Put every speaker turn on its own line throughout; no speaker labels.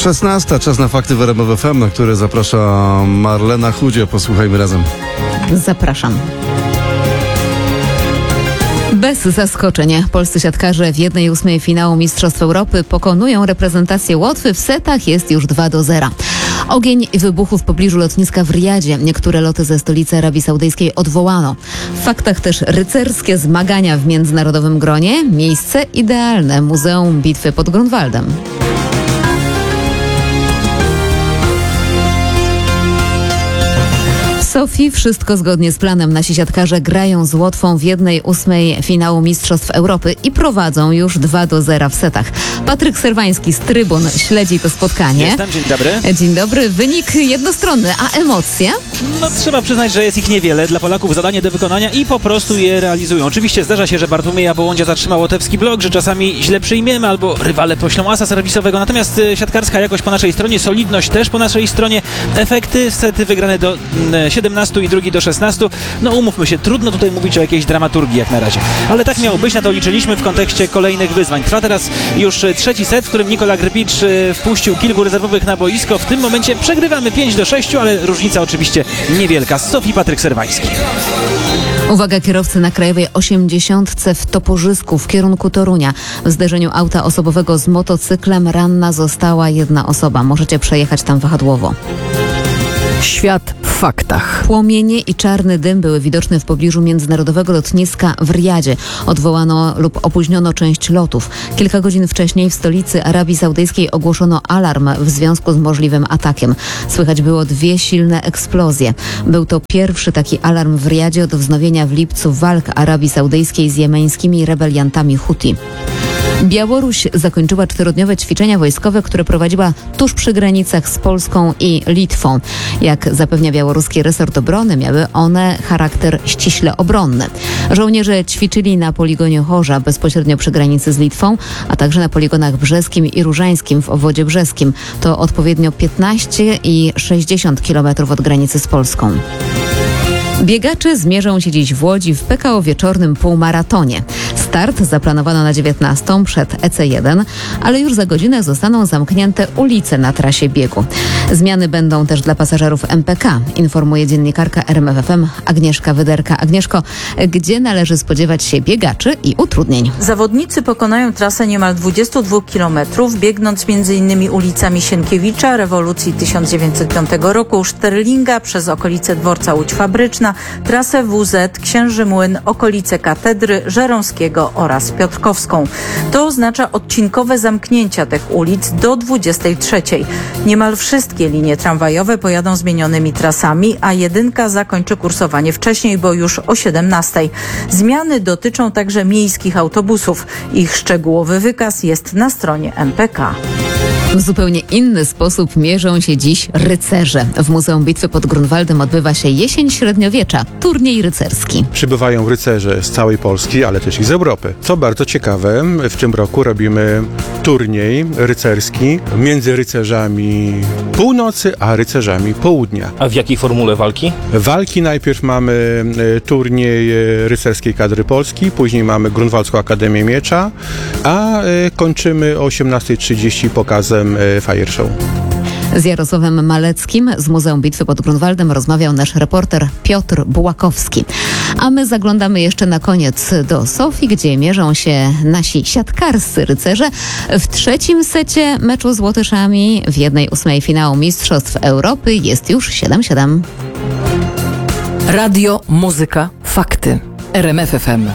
16. Czas na fakty w RMF FM, na które zaprasza Marlena Chudzie. Posłuchajmy razem.
Zapraszam. Bez zaskoczenia polscy siatkarze w 1/8 finału Mistrzostw Europy pokonują reprezentację Łotwy. W setach jest już 2-0. Ogień wybuchł w pobliżu lotniska w Riyadzie. Niektóre loty ze stolicy Arabii Saudyjskiej odwołano. W faktach też rycerskie zmagania w międzynarodowym gronie. Miejsce idealne. Muzeum Bitwy pod Grunwaldem. W Sofii wszystko zgodnie z planem. Nasi siatkarze grają z Łotwą w 1/8 finału Mistrzostw Europy i prowadzą już 2-0 w setach. Patryk Serwański z trybun śledzi to spotkanie.
Jestem, dzień dobry.
Dzień dobry. Wynik jednostronny, a emocje?
No trzeba przyznać, że jest ich niewiele. Dla Polaków zadanie do wykonania i po prostu je realizują. Oczywiście zdarza się, że Bartłomieja Bołądzia zatrzyma łotewski blok, że czasami źle przyjmiemy albo rywale poślą asa serwisowego. Natomiast siatkarska jakość po naszej stronie, solidność też po naszej stronie, efekty, sety wygrane do 17 i drugi do 16. No umówmy się, trudno tutaj mówić o jakiejś dramaturgii jak na razie. Ale tak miało być, na to liczyliśmy w kontekście kolejnych wyzwań. Trwa teraz już trzeci set, w którym Nikola Grbić wpuścił kilku rezerwowych na boisko. W tym momencie przegrywamy 5-6, ale różnica oczywiście niewielka. Z Sofii Patryk Serwański.
Uwaga kierowcy na Krajowej 80 w Toporzysku w kierunku Torunia. W zderzeniu auta osobowego z motocyklem ranna została jedna osoba. Możecie przejechać tam wahadłowo.
Świat w faktach.
Płomienie i czarny dym były widoczne w pobliżu międzynarodowego lotniska w Riyadzie. Odwołano lub opóźniono część lotów. Kilka godzin wcześniej w stolicy Arabii Saudyjskiej ogłoszono alarm w związku z możliwym atakiem. Słychać było 2 silne eksplozje. Był to pierwszy taki alarm w Riyadzie od wznowienia w lipcu walk Arabii Saudyjskiej z jemeńskimi rebeliantami Huti. Białoruś zakończyła 4-dniowe ćwiczenia wojskowe, które prowadziła tuż przy granicach z Polską i Litwą. Jak zapewnia białoruski resort obrony, miały one charakter ściśle obronny. Żołnierze ćwiczyli na poligonie Chorza bezpośrednio przy granicy z Litwą, a także na poligonach brzeskim i różańskim w obwodzie brzeskim. To odpowiednio 15 i 60 km od granicy z Polską. Biegacze zmierzą się dziś w Łodzi w PKO wieczornym półmaratonie. Start zaplanowano na 19 przed EC1, ale już za godzinę zostaną zamknięte ulice na trasie biegu. Zmiany będą też dla pasażerów MPK, informuje dziennikarka RMF FM Agnieszka Wyderka. Agnieszko, gdzie należy spodziewać się biegaczy i utrudnień?
Zawodnicy pokonają trasę niemal 22 km, biegnąc m.in. ulicami Sienkiewicza, rewolucji 1905 roku, Szterlinga, przez okolice dworca Łódź Fabryczna, trasę WZ, Księży Młyn, okolice Katedry, Żeromskiego oraz Piotrkowską. To oznacza odcinkowe zamknięcia tych ulic do 23. Niemal wszystkie linie tramwajowe pojadą zmienionymi trasami, a jedynka zakończy kursowanie wcześniej, bo już o 17. Zmiany dotyczą także miejskich autobusów. Ich szczegółowy wykaz jest na stronie MPK.
W zupełnie inny sposób mierzą się dziś rycerze. W Muzeum Bitwy pod Grunwaldem odbywa się jesień średniowiecza, turniej rycerski.
Przybywają rycerze z całej Polski, ale też i z Europy. Co bardzo ciekawe, w tym roku robimy turniej rycerski między rycerzami północy, a rycerzami południa.
A w jakiej formule walki?
Walki najpierw mamy turniej rycerskiej kadry Polski, później mamy Grunwaldzką Akademię Miecza, a kończymy o 18:30 pokazem Fire Show.
Z Jarosławem Maleckim z Muzeum Bitwy pod Grunwaldem rozmawiał nasz reporter Piotr Bułakowski. A my zaglądamy jeszcze na koniec do Sofii, gdzie mierzą się nasi siatkarscy rycerze. W trzecim secie meczu z Łotyszami w 1/8 finału Mistrzostw Europy jest już 7-7.
Radio, muzyka, fakty. RMF FM.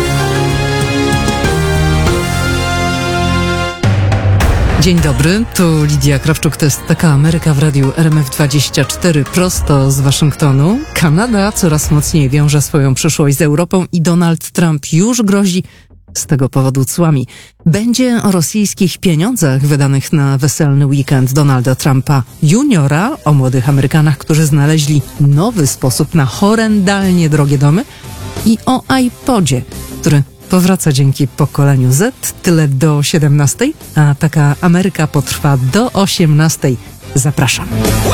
Dzień dobry, tu Lidia Krawczuk, to jest Taka Ameryka w radiu RMF24 prosto z Waszyngtonu. Kanada coraz mocniej wiąże swoją przyszłość z Europą i Donald Trump już grozi z tego powodu cłami. Będzie o rosyjskich pieniądzach wydanych na weselny weekend Donalda Trumpa juniora, o młodych Amerykanach, którzy znaleźli nowy sposób na horrendalnie drogie domy i o iPodzie, który powraca dzięki pokoleniu Z, tyle do 17, a Taka Ameryka potrwa do 18. Zapraszam.